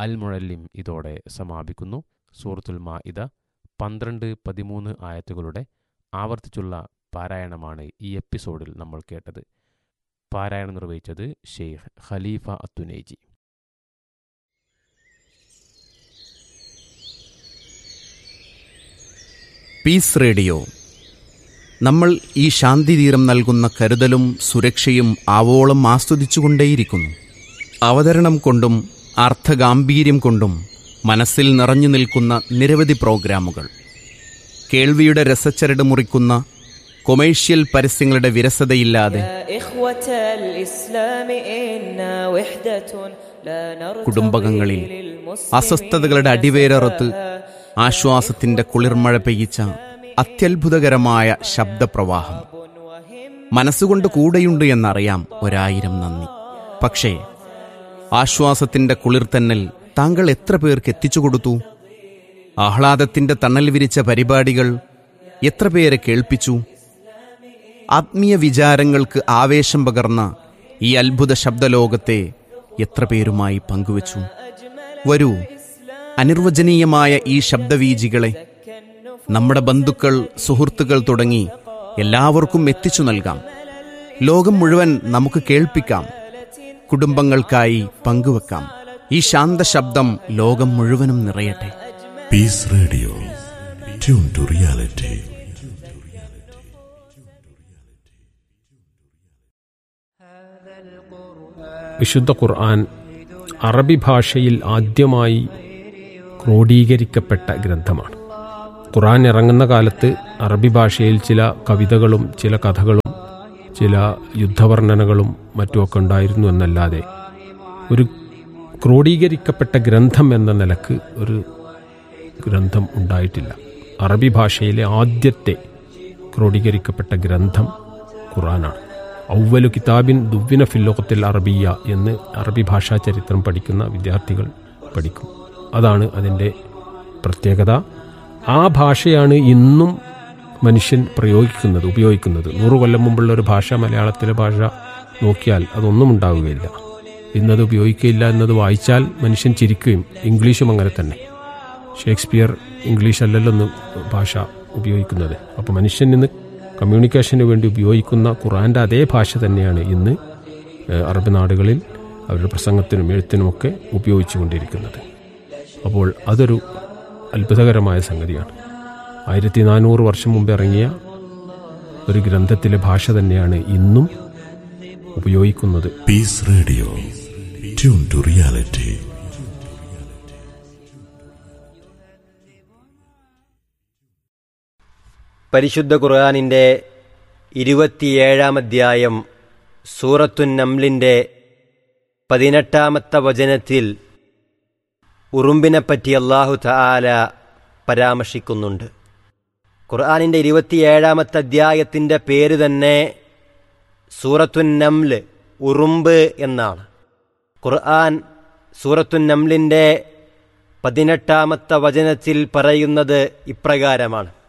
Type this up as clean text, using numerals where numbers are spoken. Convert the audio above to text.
അൽ മുഅല്ലിം ഇതോടെ സമാപിക്കുന്നു. സൂറത്തുൽ മാഇദ 12-13 ആയത്തുകളുടെ ആവർത്തിച്ചുള്ള പാരായണമാണ് ഈ എപ്പിസോഡിൽ നമ്മൾ കേട്ടത്. പാരായണം നിർവഹിച്ചത് ഷെയ്ഖ് ഖലീഫ അത്തുനൈജി. Piece radio. നമ്മൾ ഈ ശാന്തിതീരം നൽകുന്ന കരുതലും സുരക്ഷയും ആവോളം ആസ്വദിച്ചുകൊണ്ടേയിരിക്കുന്നു. അവതരണം കൊണ്ടും അർത്ഥഗാംഭീര്യം കൊണ്ടും മനസ്സിൽ നിറഞ്ഞു നിൽക്കുന്ന നിരവധി പ്രോഗ്രാമുകൾ, കേൾവിയുടെ രസച്ചരട് മുറിക്കുന്ന കൊമേഴ്ഷ്യൽ പരസ്യങ്ങളുടെ വിരസതയില്ലാതെ കുടുംബകങ്ങളിൽ അസ്വസ്ഥതകളുടെ അടിവേരറുത്ത് ആശ്വാസത്തിന്റെ കുളിർമഴ പെയ്യിച്ച അത്യത്ഭുതകരമായ ശബ്ദപ്രവാഹം. മനസ്സുകൊണ്ട് കൂടെയുണ്ട് എന്നറിയാം, 1000 നന്ദി. പക്ഷേ ആശ്വാസത്തിന്റെ കുളിർത്തന്നൽ താങ്കൾ എത്ര പേർക്ക് എത്തിച്ചു കൊടുത്തു? ആഹ്ലാദത്തിന്റെ തണൽ വിരിച്ച പരിപാടികൾ എത്ര പേരെ കേൾപ്പിച്ചു? ആത്മീയ വിചാരങ്ങൾക്ക് ആവേശം പകർന്ന ഈ അത്ഭുത ശബ്ദലോകത്തെ എത്ര പേരുമായി പങ്കുവച്ചു? വരൂ, അനിർവചനീയമായ ഈ ശബ്ദവീജികളെ നമ്മുടെ ബന്ധുക്കൾ, സുഹൃത്തുക്കൾ തുടങ്ങി എല്ലാവർക്കും എത്തിച്ചു നൽകാം. ലോകം മുഴുവൻ നമുക്ക് കേൾപ്പിക്കാം, കുടുംബങ്ങൾക്കായി പങ്കുവെക്കാം. ഈ ശാന്തശബ്ദം ലോകം മുഴുവനും നിറയട്ടെ. Piece radio, tune to reality. വിശുദ്ധ ഖുർആൻ അറബി ഭാഷയിൽ ആദ്യമായി ക്രോഡീകരിക്കപ്പെട്ട ഗ്രന്ഥമാണ്. ഖുർആൻ ഇറങ്ങുന്ന കാലത്ത് അറബി ഭാഷയിൽ ചില കവിതകളും ചില കഥകളും ചില യുദ്ധവർണ്ണനകളും മറ്റുമൊക്കെ ഉണ്ടായിരുന്നു എന്നല്ലാതെ ഒരു ക്രോഡീകരിക്കപ്പെട്ട ഗ്രന്ഥം എന്ന നിലക്ക് ഒരു ഗ്രന്ഥം ഉണ്ടായിട്ടില്ല. അറബി ഭാഷയിലെ ആദ്യത്തെ ക്രോഡീകരിക്കപ്പെട്ട ഗ്രന്ഥം ഖുർആനാണ്. ഔവലു കിതാബിൻ ദുവ്വിന ഫിൽ അറബിയ എന്ന് അറബി ഭാഷാ ചരിത്രം പഠിക്കുന്ന വിദ്യാർത്ഥികൾ പഠിക്കും. അതാണ് അതിൻ്റെ പ്രത്യേകത. ആ ഭാഷയാണ് ഇന്നും മനുഷ്യൻ ഉപയോഗിക്കുന്നത്. 100 കൊല്ലം മുമ്പുള്ള ഒരു ഭാഷ, മലയാളത്തിലെ ഭാഷ നോക്കിയാൽ അതൊന്നും ഉണ്ടാവുകയില്ല. ഇന്നത് ഉപയോഗിക്കുകയില്ല എന്നത് വായിച്ചാൽ മനുഷ്യൻ ചിരിക്കുകയും. ഇംഗ്ലീഷും അങ്ങനെ തന്നെ. ഷേക്സ്പിയർ ഇംഗ്ലീഷ് അല്ലല്ലോ ഭാഷ ഉപയോഗിക്കുന്നത്. അപ്പോൾ മനുഷ്യൻ ഇന്ന് കമ്മ്യൂണിക്കേഷന് വേണ്ടി ഉപയോഗിക്കുന്ന ഖുർആൻ്റെ അതേ ഭാഷ തന്നെയാണ് ഇന്ന് അറബ് നാടുകളിൽ അവരുടെ പ്രസംഗത്തിനും എഴുത്തിനുമൊക്കെ ഉപയോഗിച്ചു കൊണ്ടിരിക്കുന്നത്. അപ്പോൾ അതൊരു അത്ഭുതകരമായ സംഗതിയാണ്. 1400 വർഷം മുമ്പ് ഇറങ്ങിയ ഒരു ഗ്രന്ഥത്തിലെ ഭാഷ തന്നെയാണ് ഇന്നും ഉപയോഗിക്കുന്നത്. Piece radio, tune to reality. പരിശുദ്ധ ഖുർആനിൻ്റെ 27-ാം അധ്യായം സൂറത്തുൻ നംലിൻ്റെ 18-ാമത്തെ വചനത്തിൽ ഉറുമ്പിനെപ്പറ്റി അല്ലാഹു തആല പരാമർശിക്കുന്നുണ്ട്. ഖുർആനിൻ്റെ 27-ാമത്തെ അധ്യായത്തിൻ്റെ പേര് തന്നെ സൂറത്തുൻ നംല്, ഉറുമ്പ് എന്നാണ്. ഖുർആൻ സൂറത്തുൻ നംലിൻ്റെ 18-ാമത്തെ വചനത്തിൽ പറയുന്നത് ഇപ്രകാരമാണ്: